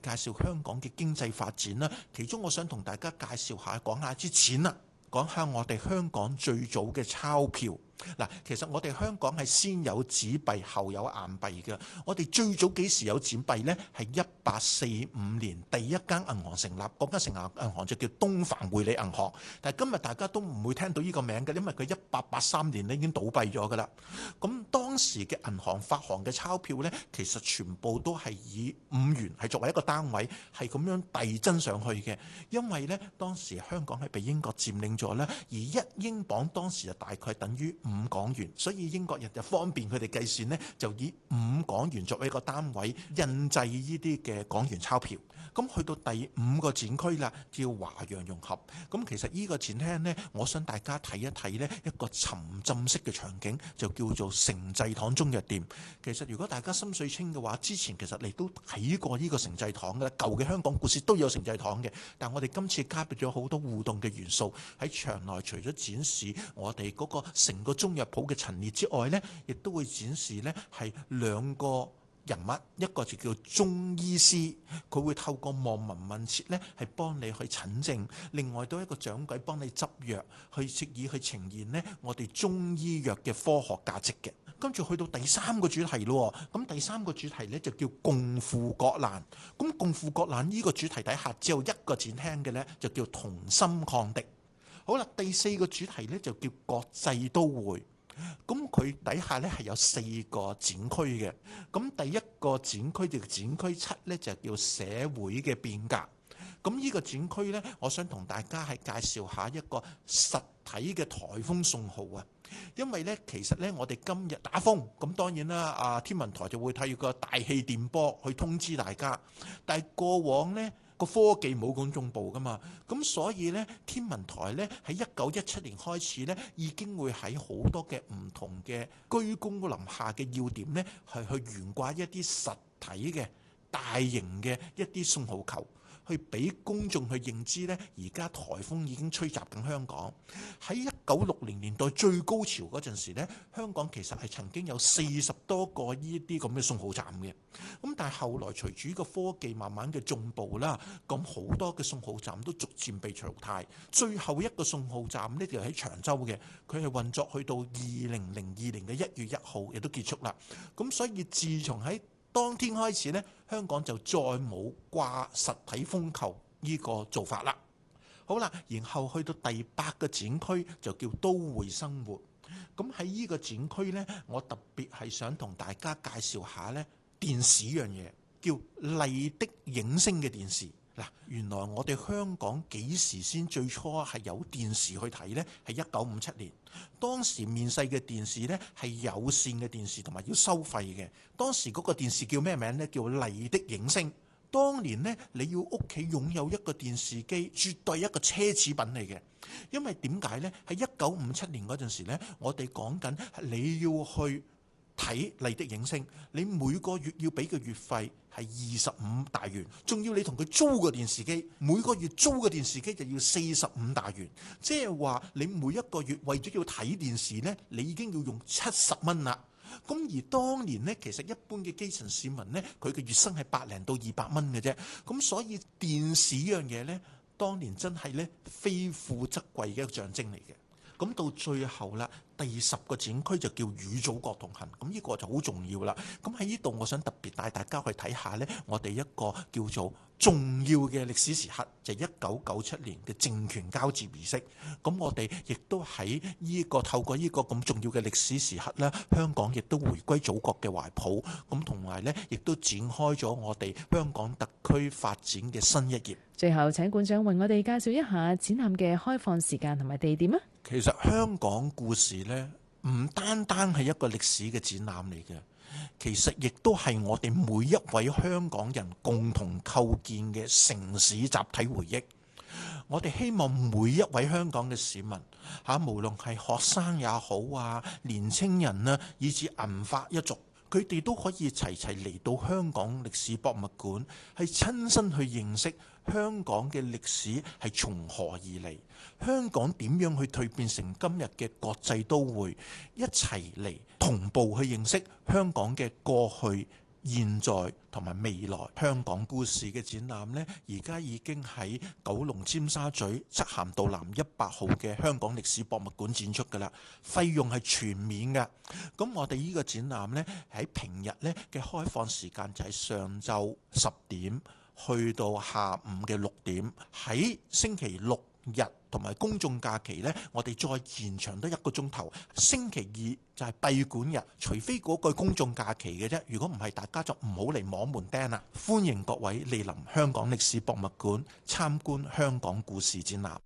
介紹香港嘅經濟發展啦。其中我想同大家介紹下，講下啲錢啦，講下我哋香港最早嘅鈔票。嗱，其實我哋香港係先有紙幣後有硬幣嘅。我哋最早幾時有紙幣呢？係1845年第一間銀行成立，嗰間銀行就叫東繁匯理銀行。但係今日大家都唔會聽到呢個名嘅，因為佢1883年咧已經倒閉咗㗎啦。咁當時嘅銀行發行嘅鈔票呢，其實全部都係以5元係作為一個單位，係咁樣遞增上去嘅。因為呢，當時香港係被英國佔領咗啦，而1英鎊當時就大概等於5港元，所以英國人就方便佢哋計算呢，就以5港元作為一個單位印製呢啲嘅港元鈔票。咁去到第5個展區啦，叫華洋融合。咁其實呢個展廳呢，我想大家睇一睇呢一個沉浸式嘅場景，就叫做誠濟堂中藥店。其實如果大家心水清嘅話，之前其實你都睇過呢個誠濟堂嘅，舊嘅香港故事都有誠濟堂嘅。但我哋今次加入咗好多互動嘅元素喺場內，除咗展示我哋嗰個成個中藥鋪嘅陳列之外呢，亦都會展示呢係2個人物，一個就叫中醫師，佢會透過望聞問切呢係幫你去診症；另外都一個掌櫃幫你執藥，去以去呈現呢我哋中醫藥嘅科學價值嘅。跟住去到第3個主題咯，咁第3個主題呢就叫共赴國難。咁共赴國難呢個主題底下只有一個展廳嘅呢，就叫同心抗敵。好啦，第4個主題呢就叫國際都會。咁佢底下呢係有4個展區嘅。咁第一個展區就展區7呢，就叫社會嘅變革。咁呢個展區呢，我想同大家係介紹下一個實體嘅颱風信號啊。因為呢，其實呢，我哋今日打風，咁當然啦，天文台就會睇個大氣電波去通知大家。但係過往呢，個科技冇咁進步噶嘛，咁所以呢，天文台呢喺1917年開始呢，已經會喺好多嘅唔同嘅居功臨下嘅要點呢，係去懸掛一啲實體嘅大型嘅一啲信號球，去俾公眾去認知呢，而家颱風已經吹襲緊香港。喺1960年代最高潮嗰陣時呢，香港其實係曾經有40多個呢啲咁嘅信號站嘅。咁但係後來隨住呢個科技慢慢嘅進步啦，咁好多嘅信號站都逐漸被淘汰。最後一個信號站呢，就喺長洲嘅，佢係運作去到2002年嘅1月1號亦都結束啦。咁所以自從喺當天開始呢，香港就再冇掛實體風球呢個做法啦。好啦，然後去到第8個展區就叫都會生活。咁喺呢個展區呢，我特別係想同大家介紹下呢電視呢樣嘢，叫麗的映聲嘅電視。嗱，原來我哋香港幾時先最初係有電視去睇呢？係1957年。當時面世嘅電視呢係有線嘅電視，同埋要收費嘅。當時嗰個電視叫咩名呢？叫麗的映聲。當年呢，你要屋企擁有一個電視機，絕對一個奢侈品嚟嘅。因為點解呢？喺1957年嗰陣時呢，我哋講緊你要去睇麗的映聲，你每個月要俾嘅月費係25大元，仲要你同佢租個電視機，每個月租個電視機就要45大元，即係話你每一個月為咗要睇電視呢，你已經要用70蚊啦。咁而當年呢，其實一般嘅基層市民呢，佢嘅月薪係100到200蚊嘅啫。咁所以電視呢樣嘢呢，當年真係呢非富則貴嘅一個象徵嚟嘅。咁到最後啦，第10個展區就叫與祖國同行，咁呢個就好重要啦。咁喺呢度，我想特別帶大家去睇下呢，我哋一個叫做重要嘅歷史時刻，就係1997年嘅政權交接儀式。咁我哋亦都喺呢個透過呢個咁重要嘅歷史時刻呢，香港亦都回歸祖國嘅懷抱。咁同埋呢，亦都展開咗我哋香港特區發展嘅新一頁。 最後請館長為我哋介紹一下展覽嘅開放時間同埋地點啊。 其實香港故事呢，唔單單係一個歷史嘅展覽嚟嘅，其實亦都係我哋每一位香港人共同構建嘅城市集體回憶。我哋希望每一位香港嘅市民無論係學生也好啊，年青人啊，以至銀髮一族，佢哋都可以齊齊嚟到香港歷史博物館，係親身去認識香港嘅歷史係從何而嚟，香港點樣去蛻變成今日嘅國際都會，一齊嚟同步去認識香港嘅過去、 現在同埋未來香港故事嘅展覽呢，而家已經喺九龍尖沙咀漆咸道南100號嘅香港歷史博物館展出㗎啦，費用係全免㗎。咁我哋呢個展覽呢，喺平日呢嘅開放時間就係上晝10點去到下午嘅6點，喺星期六日同埋公眾假期呢，我哋再延長多1個鐘頭。星期二就係閉館日，除非嗰個公眾假期嘅啫。如果唔係，大家就唔好嚟摸門釘啦。歡迎各位蒞臨香港歷史博物館參觀香港故事展覽。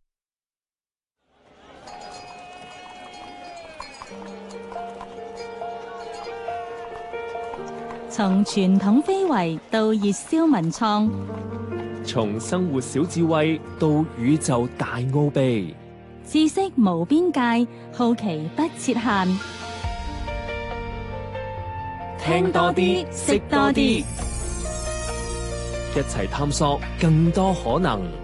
從傳統非遺到熱銷文創， 從生活小智慧到宇宙大奧秘， 知識無邊界，好奇不設限。 聽多啲，識多啲，一齊探索更多可能。